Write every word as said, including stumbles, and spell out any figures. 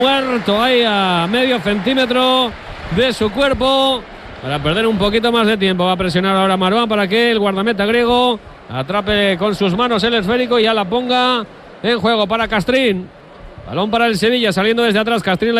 muerto ahí a medio centímetro de su cuerpo para perder un poquito más de tiempo. Va a presionar ahora Marwan para que el guardameta griego atrape con sus manos el esférico y ya la ponga en juego para Castrín. Balón para el Sevilla, saliendo desde atrás. Castrín